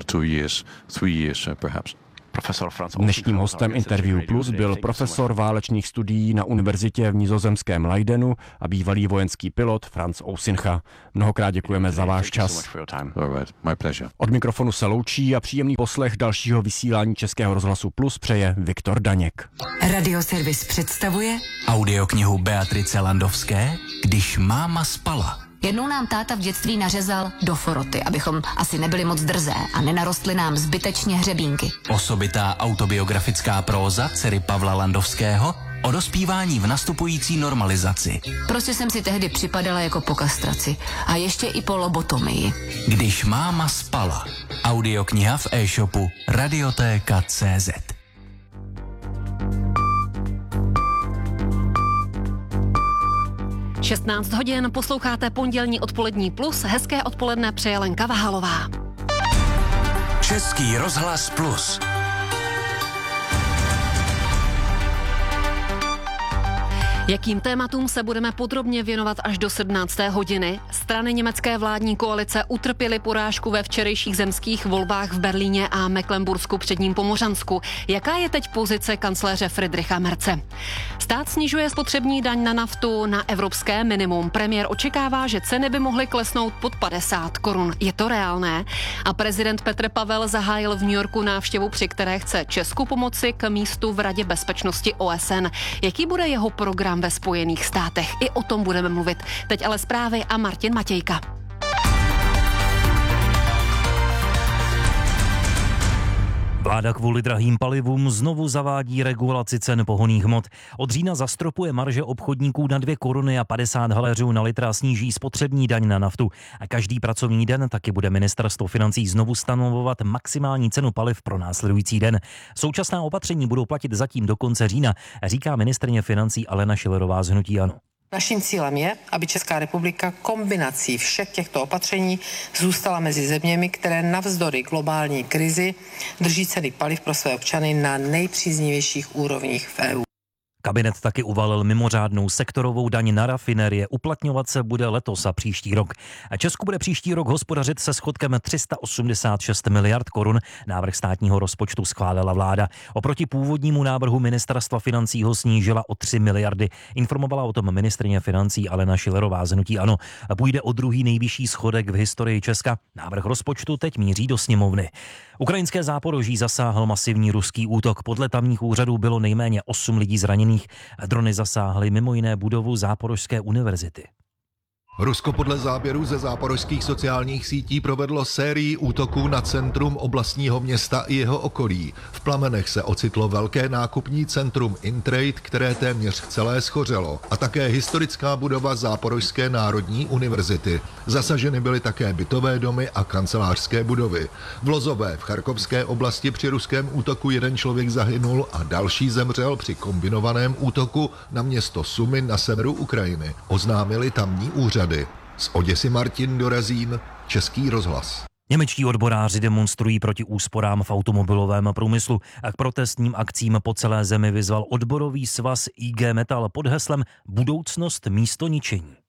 Dnešním hostem Interview Plus byl profesor válečných studií na univerzitě v nizozemském Leidenu a bývalý vojenský pilot Franz Ousincha. Mnohokrát děkujeme za váš čas. Od mikrofonu se loučí a příjemný poslech dalšího vysílání Českého rozhlasu Plus přeje Viktor Daněk. Radioservis představuje audioknihu Beatrice Landovské Když máma spala. Jednou nám táta v dětství nařezal do foroty, abychom asi nebyli moc drzé a nenarostly nám zbytečně hřebínky. Osobitá autobiografická próza dcery Pavla Landovského o dospívání v nastupující normalizaci. Prostě jsem si tehdy připadala jako po kastraci a ještě i po lobotomii. Když máma spala. Audiokniha v e-shopu Radiotéka.cz. 16 hodin, posloucháte pondělní odpolední Plus. Hezké odpoledne přeje Lenka Vahalová. Český rozhlas Plus. Jakým tématům se budeme podrobně věnovat až do 17. hodiny? Strany německé vládní koalice utrpěly porážku ve včerejších zemských volbách v Berlíně a Mecklenbursku předním Pomořansku. Jaká je teď pozice kancléře Friedricha Merze? Stát snižuje spotřební daň na naftu na evropské minimum. Premiér očekává, že ceny by mohly klesnout pod 50 korun. Je to reálné? A prezident Petr Pavel zahájil v New Yorku návštěvu, při které chce Česku pomoci k místu v Radě bezpečnosti OSN. Jaký bude jeho program ve Spojených státech? I o tom budeme mluvit. Teď ale zprávy a Martin Matějka. Vláda kvůli drahým palivům znovu zavádí regulaci cen pohonných hmot. Od října zastropuje marže obchodníků na 2 koruny a 50 haléřů na litr a sníží spotřební daň na naftu. A každý pracovní den taky bude ministerstvo financí znovu stanovovat maximální cenu paliv pro následující den. Současná opatření budou platit zatím do konce října, říká ministryně financí Alena Schillerová z hnutí ANO. Naším cílem je, aby Česká republika kombinací všech těchto opatření zůstala mezi zeměmi, které navzdory globální krizi drží ceny paliv pro své občany na nejpříznivějších úrovních v EU. Kabinet taky uvalil mimořádnou sektorovou daň na rafinérie. Uplatňovat se bude letos a příští rok. Česko bude příští rok hospodařit se schodkem 386 miliard korun. Návrh státního rozpočtu schválila vláda. Oproti původnímu návrhu ministerstva financí ho snížila o 3 miliardy. Informovala o tom ministryně financí Alena Schillerová z hnutí ANO. Půjde o druhý nejvyšší schodek v historii Česka. Návrh rozpočtu teď míří do sněmovny. Ukrajinské Záporoží zasáhl masivní ruský útok. Podle tamních úřadů bylo nejméně 8 lidí zraněných. Drony zasáhly mimo jiné budovu Záporožské univerzity. Rusko podle záběrů ze záporožských sociálních sítí provedlo sérii útoků na centrum oblastního města i jeho okolí. V plamenech se ocitlo velké nákupní centrum Intrade, které téměř celé schořelo, a také historická budova Záporožské národní univerzity. Zasaženy byly také bytové domy a kancelářské budovy. V Lozové v Charkovské oblasti při ruském útoku 1 člověk zahynul a další zemřel při kombinovaném útoku na město Sumy na severu Ukrajiny, oznámili tamní úřady. Z Oděsy Martin Dorazín, Český rozhlas. Němečtí odboráři demonstrují proti úsporám v automobilovém průmyslu a k protestním akcím po celé zemi vyzval odborový svaz IG Metall pod heslem Budoucnost místo ničení.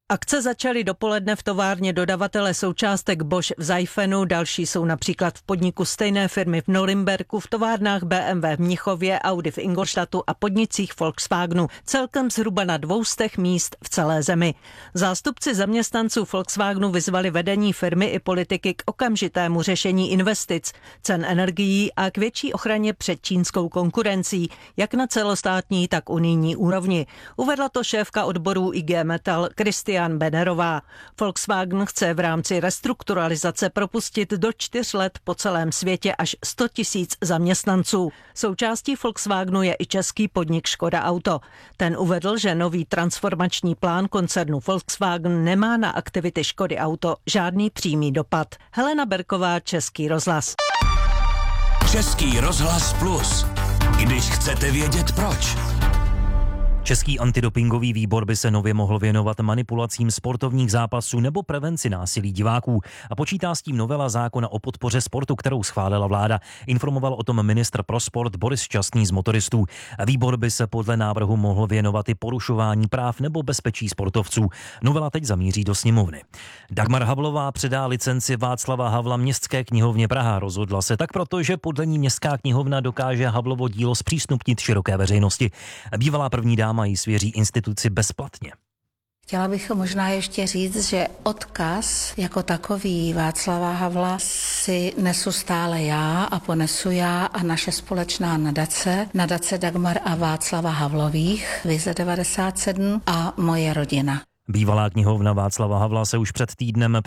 Akce začaly dopoledne v továrně dodavatele součástek Bosch v Seifenu, další jsou například v podniku stejné firmy v Norimberku, v továrnách BMW v Mnichově, Audi v Ingolstadtu a podnicích Volkswagenu, celkem zhruba na 200 míst v celé zemi. Zástupci zaměstnanců Volkswagenu vyzvali vedení firmy i politiky k okamžitému řešení investic, cen energií a k větší ochraně před čínskou konkurencí, jak na celostátní, tak unijní úrovni. Uvedla to šéfka odborů IG Metall Christian Benerová. Volkswagen chce v rámci restrukturalizace propustit do 4 let po celém světě až 100 000 zaměstnanců. Součástí Volkswagenu je i český podnik Škoda Auto. Ten uvedl, že nový transformační plán koncernu Volkswagen nemá na aktivity Škody Auto žádný přímý dopad. Helena Berková, Český rozhlas. Český rozhlas Plus. Když chcete vědět proč. Český antidopingový výbor by se nově mohl věnovat manipulacím sportovních zápasů nebo prevenci násilí diváků a počítá s tím novela zákona o podpoře sportu, kterou schválila vláda. Informoval o tom ministr pro sport Boris Šťastný z Motoristů. Výbor by se podle návrhu mohl věnovat i porušování práv nebo bezpečí sportovců. Novela teď zamíří do sněmovny. Dagmar Havlová předá licenci Václava Havla Městské knihovně Praha. Rozhodla se tak proto, že podle ní Městská knihovna dokáže Havlovo dílo zpřístupnit široké veřejnosti. Bývalá první dáma ji svěří instituci bezplatně. Chtěla bych možná ještě říct, že odkaz jako takový Václava Havla si nesu stále já a ponesu já a naše společná nadace Dagmar a Václava Havlových, Vize 97 a moje rodina. Bývalá knihovna Václava Havla se už před týdnem